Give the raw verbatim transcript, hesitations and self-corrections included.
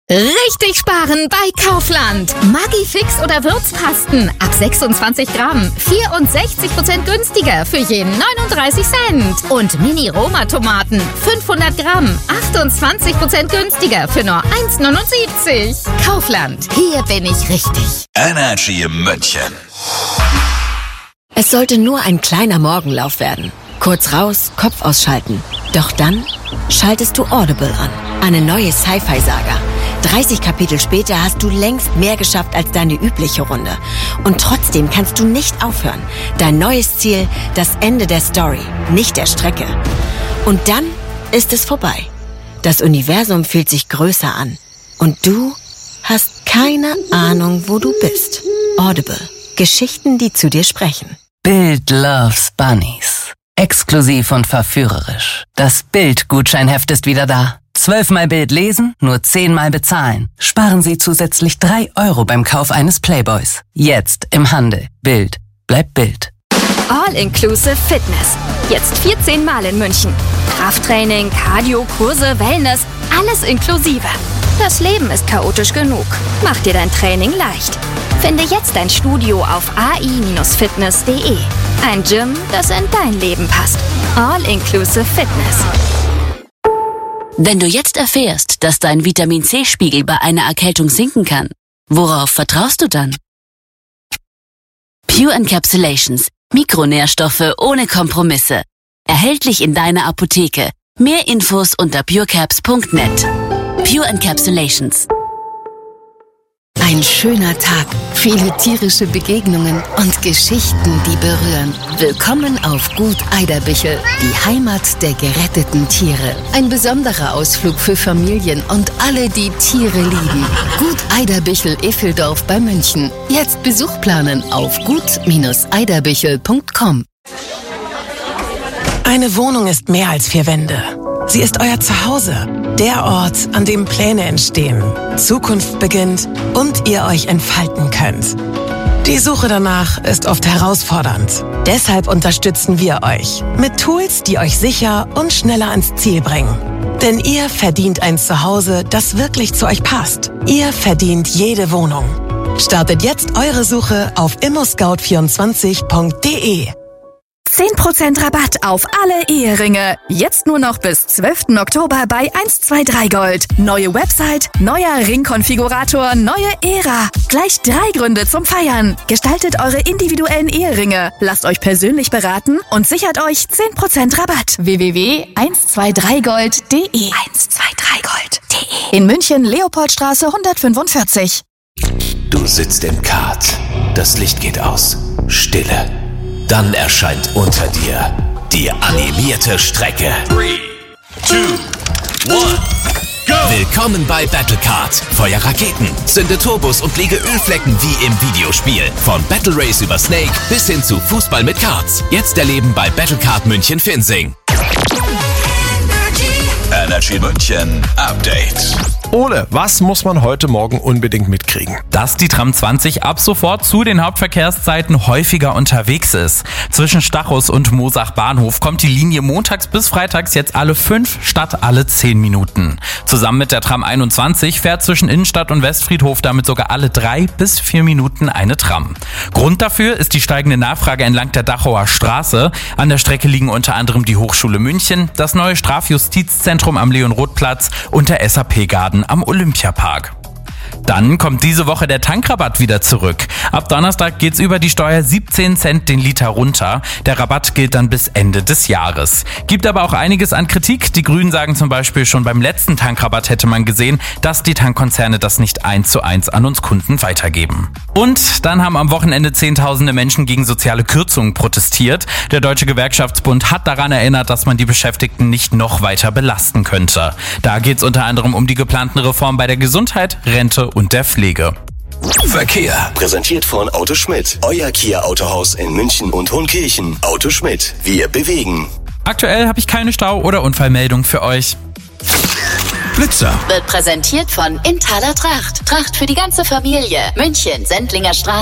Richtig sparen bei Kaufland. Maggi-Fix oder Würzpasten ab sechsundzwanzig Gramm. vierundsechzig Prozent günstiger für jeden neununddreißig Cent. Und Mini-Roma-Tomaten fünfhundert Gramm. achtundzwanzig Prozent günstiger für nur eins neunundsiebzig. Kaufland, hier bin ich richtig. Energy München. Es sollte nur ein kleiner Morgenlauf werden. Kurz raus, Kopf ausschalten. Doch dann schaltest du Audible an. Eine neue Sci-Fi-Saga. dreißig Kapitel später hast du längst mehr geschafft als deine übliche Runde. Und trotzdem kannst du nicht aufhören. Dein neues Ziel, das Ende der Story, nicht der Strecke. Und dann ist es vorbei. Das Universum fühlt sich größer an. Und du hast keine Ahnung, wo du bist. Audible. Geschichten, die zu dir sprechen. Bild loves Bunnies. Exklusiv und verführerisch. Das Bild-Gutscheinheft ist wieder da. Zwölfmal Bild lesen, nur zehnmal bezahlen. Sparen Sie zusätzlich drei Euro beim Kauf eines Playboys. Jetzt im Handel. Bild. Bleibt Bild. All-Inclusive Fitness. Jetzt vierzehn Mal in München. Krafttraining, Cardio, Kurse, Wellness, alles inklusive. Das Leben ist chaotisch genug. Mach dir dein Training leicht. Finde jetzt ein Studio auf a i Bindestrich fitness punkt de. Ein Gym, das in dein Leben passt. All-Inclusive Fitness. Wenn du jetzt erfährst, dass dein Vitamin-C-Spiegel bei einer Erkältung sinken kann, worauf vertraust du dann? Pure Encapsulations. Mikronährstoffe ohne Kompromisse. Erhältlich in deiner Apotheke. Mehr Infos unter purecaps punkt net. Pure Encapsulations. Ein schöner Tag, viele tierische Begegnungen und Geschichten, die berühren. Willkommen auf Gut Eiderbichel, die Heimat der geretteten Tiere. Ein besonderer Ausflug für Familien und alle, die Tiere lieben. Gut Eiderbichel Effeldorf bei München. Jetzt Besuch planen auf gut Bindestrich eiderbichel punkt com. Eine Wohnung ist mehr als vier Wände. Sie ist euer Zuhause, der Ort, an dem Pläne entstehen, Zukunft beginnt und ihr euch entfalten könnt. Die Suche danach ist oft herausfordernd. Deshalb unterstützen wir euch mit Tools, die euch sicher und schneller ans Ziel bringen. Denn ihr verdient ein Zuhause, das wirklich zu euch passt. Ihr verdient jede Wohnung. Startet jetzt eure Suche auf immoscout vierundzwanzig punkt de. zehn Prozent Rabatt auf alle Eheringe. Jetzt nur noch bis zwölften Oktober bei eins zwei drei Gold. Neue Website, neuer Ringkonfigurator, neue Ära. Gleich drei Gründe zum Feiern. Gestaltet eure individuellen Eheringe. Lasst euch persönlich beraten und sichert euch zehn Prozent Rabatt. w w w punkt eins zwei drei gold punkt de eins zwei drei gold punkt de. In München, Leopoldstraße hundertfünfundvierzig. Du sitzt im Kart. Das Licht geht aus. Stille. Dann erscheint unter dir die animierte Strecke. drei, zwei, eins, go! Willkommen bei Battlecard. Feuer Raketen, zünde Turbos und lege Ölflecken wie im Videospiel. Von Battle Race über Snake bis hin zu Fußball mit Karts. Jetzt erleben bei Battlecard München-Finsing. Energy München Update. Ole, was muss man heute Morgen unbedingt mitkriegen? Dass die Tram zwanzig ab sofort zu den Hauptverkehrszeiten häufiger unterwegs ist. Zwischen Stachus und Moosach Bahnhof kommt die Linie montags bis freitags jetzt alle fünf statt alle zehn Minuten. Zusammen mit der Tram einundzwanzig fährt zwischen Innenstadt und Westfriedhof damit sogar alle drei bis vier Minuten eine Tram. Grund dafür ist die steigende Nachfrage entlang der Dachauer Straße. An der Strecke liegen unter anderem die Hochschule München, das neue Strafjustizzentrum am Leon-Roth-Platz und der S A P-Garten am Olympiapark. Dann kommt diese Woche der Tankrabatt wieder zurück. Ab Donnerstag geht's über die Steuer siebzehn Cent den Liter runter. Der Rabatt gilt dann bis Ende des Jahres. Gibt aber auch einiges an Kritik. Die Grünen sagen zum Beispiel, schon beim letzten Tankrabatt hätte man gesehen, dass die Tankkonzerne das nicht eins zu eins an uns Kunden weitergeben. Und dann haben am Wochenende Zehntausende Menschen gegen soziale Kürzungen protestiert. Der Deutsche Gewerkschaftsbund hat daran erinnert, dass man die Beschäftigten nicht noch weiter belasten könnte. Da geht's unter anderem um die geplanten Reformen bei der Gesundheit, Rente und der Pflege. Verkehr. Präsentiert von Auto Schmidt. Euer Kia Autohaus in München und Hohenkirchen. Auto Schmidt. Wir bewegen. Aktuell habe ich keine Stau- oder Unfallmeldung für euch. Blitzer. Wird präsentiert von Inthaler Tracht. Tracht für die ganze Familie. München, Sendlinger Straße.